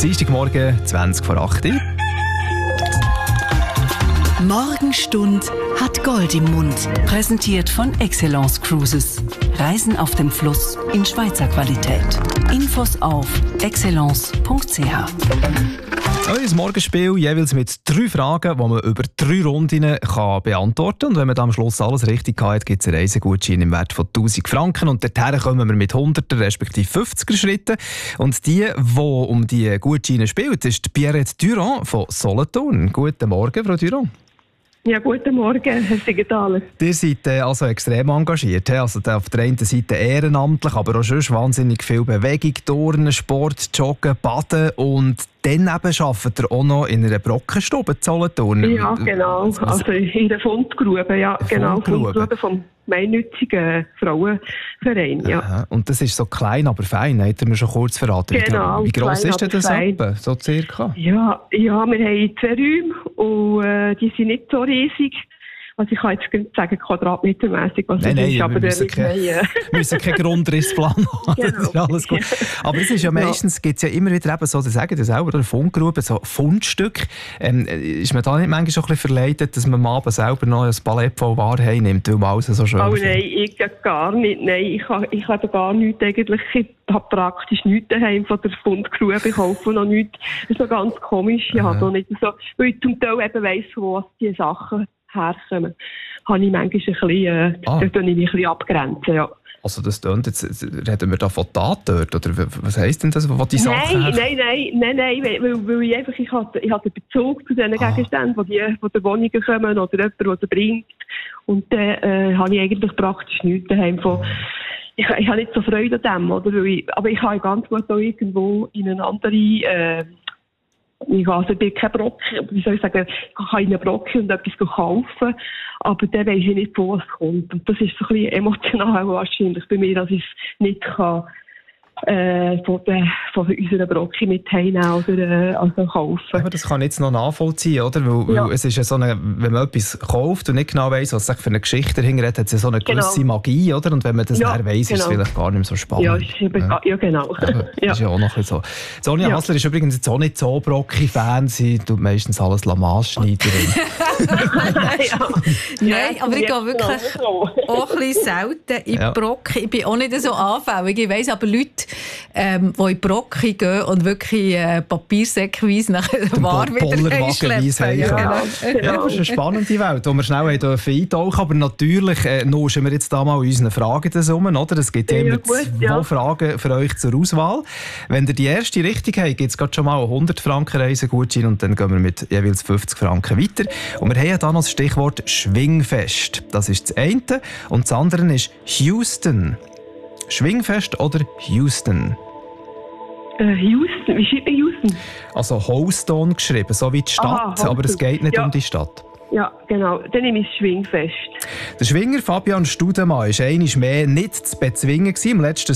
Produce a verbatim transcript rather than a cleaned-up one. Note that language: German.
Dienstagmorgen, zwanzig vor acht. Morgenstund hat Gold im Mund. Präsentiert von Excellence Cruises. Reisen auf dem Fluss in Schweizer Qualität. Infos auf excellence punkt c h. Ein Morgenspiel jeweils mit drei Fragen, die man über drei Runden kann beantworten kann. Und wenn man dann am Schluss alles richtig hat, gibt es einen Reisegutschein im Wert von tausend Franken. Und dorthin kommen wir mit hunderter respektive fünfziger Schritten. Und die, die um die Gutscheine spielt, ist Pierrette Durand von Solothurn. Guten Morgen, Frau Durand. Ja, guten Morgen, Herr Siegenthaler. Ihr seid äh, also extrem engagiert. Also auf der einen Seite ehrenamtlich, aber auch sonst wahnsinnig viel Bewegung, Turnen, Sport, Joggen, Baden und dann eben arbeitet ihr auch noch in einer Brockenstube in Solothurn. Ja, genau. Also in der Fundgrube, ja, genau. Fundgrube. Fundgrube vom gemeinnützigen Frauenverein, ja. Aha. Und das ist so klein, aber fein, hat er mir schon kurz verraten. Genau, Wie gross klein, ist denn das fein. etwa, so circa? Ja, ja, wir haben zwei Räume und äh, die sind nicht so riesig. Also ich kann jetzt nicht sagen, quadratmetermässig, was nein, das nein, ist, aber wir müssen, wir kein, haben, wir müssen keinen Grundrissplan haben, Genau. das ist alles gut. Aber es ist ja meistens, gibt es ja immer wieder eben so, Sie sagen das selber, eine Fundgrube, so Fundstück. Ähm, ist man da nicht manchmal schon ein bisschen verleitet, dass man am Abend selber noch ein Palett voll Ware nimmt, weil man alles so schön Oh findet? nein, ich gar nicht. Nein, ich habe, ich habe gar nichts eigentlich. Ich habe praktisch nichts daheim von der Fundgrube. Ich kaufe noch nichts. Das ist so ganz komisch. Ich habe noch nicht so, weil ich zum Teil eben weiss, wo die Sachen herkommen. Habe ich manchmal ein bisschen, äh, Ah. da tue ich mich ein bisschen abgrenzen, ja. Also das tönt jetzt, reden wir da von Tatort, oder was heisst denn das, wo die Sachen Nein, her- nein, nein, nein, nein, weil, weil ich einfach, ich habe, ich habe den Bezug zu diesen Ah. Gegenständen, die von der Wohnung kommen oder jemand, der sie bringt. Und dann äh, habe ich eigentlich praktisch nichts daheim von. Ich, ich habe nicht so Freude an dem, oder? Weil ich, aber ich habe ganz gut auch irgendwo in eine andere, äh, ich also ich bin kein Brocken, wie soll ich sagen, ich kann in einen Brocken und etwas kaufen, aber dann weiss ich nicht, wo es kommt. Und das ist so ein bisschen emotional wahrscheinlich bei mir, dass ich es nicht kann, äh, von, der, von unserer Brocken mit heimnehmen oder äh, also kaufen. Aber das kann ich jetzt noch nachvollziehen, oder? Weil, Ja. weil es ist ja so eine, wenn man etwas kauft und nicht genau weiss, was es für eine Geschichte dahinter hat, hat es ja so eine gewisse Genau. Magie, oder? Und wenn man das Ja, dann weiss, ist es genau. vielleicht gar nicht mehr so spannend. Ja, ist eben, ja. ja, genau. Aber das ja. ist ja auch noch ein bisschen so. Sonja Ja. Hassler ist übrigens jetzt auch nicht so Brocki-Fan. Sie tut meistens alles Lamaßschneiderin. ja. Nein, aber ich gehe jetzt wirklich noch so. auch ein bisschen selten in Ja. Brocken. Ich bin auch nicht so anfällig. Ich weiss aber Leute, ähm, die in Brocken gehen und wirklich äh, papiersäckweise nachher Ware wieder Bollerwagenweise einschleppen. Ja, heimkommen. genau. Ja, das ist eine spannende Welt, wo wir schnell eintauchen dürfen. Aber natürlich äh, nuschen wir jetzt da mal unseren Fragen um, oder? Es gibt ja Ja, immer gut, zwei ja. Fragen für euch zur Auswahl. Wenn ihr die erste richtig habt, gibt es gerade schon mal einen hundert Franken Reisegutschein und dann gehen wir mit jeweils fünfzig Franken weiter. Und wir haben ja da noch das Stichwort Schwingfest. Das ist das eine. Und das andere ist Houston. Schwingfest oder Houston? Äh, Houston, wie schreibt man Houston? Also Houston geschrieben, so wie die Stadt, Aha, aber es Houston. geht nicht Ja. um die Stadt. Ja, genau. Dann nehme ich das Schwingfest. Der Schwinger Fabian Studemann war einmal mehr nicht zu bezwingen gewesen. Im letzten